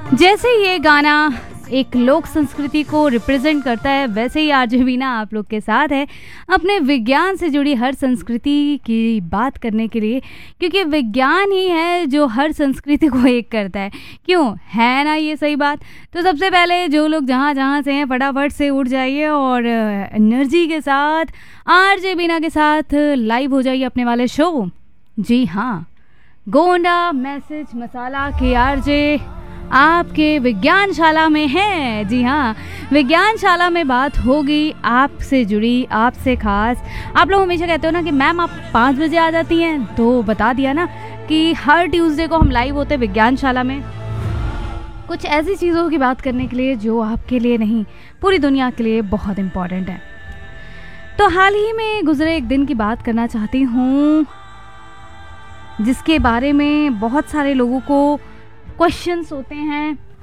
जैसे ये गाना एक लोक संस्कृति को रिप्रेजेंट करता है, वैसे ही आरजे बीना आप लोग के साथ है अपने विज्ञान से जुड़ी हर संस्कृति की बात करने के लिए, क्योंकि विज्ञान ही है जो हर संस्कृति को एक करता है। क्यों है ना ये सही बात? तो सबसे पहले जो लोग जहाँ जहाँ से हैं फटाफट से उठ जाइए और एनर्जी के साथ आरजे बीना के साथ लाइव हो जाइए अपने वाले शो। जी हाँ, गोंडा मैसेज मसाला के आरजे आपके विज्ञानशाला में है। जी हाँ, विज्ञानशाला में बात होगी आपसे जुड़ी, आपसे खास। आप लोग हमेशा कहते हो ना कि मैम आप 5 बजे आ जाती हैं, तो बता दिया ना कि हर ट्यूसडे को हम लाइव होते हैं विज्ञानशाला में, कुछ ऐसी चीज़ों की बात करने के लिए जो आपके लिए नहीं पूरी दुनिया के लिए बहुत इम्पॉर्टेंट है। तो हाल ही में गुजरे एक दिन की बात करना चाहती हूँ, जिसके बारे में बहुत सारे लोगों को क्वेश्चंस होते हैं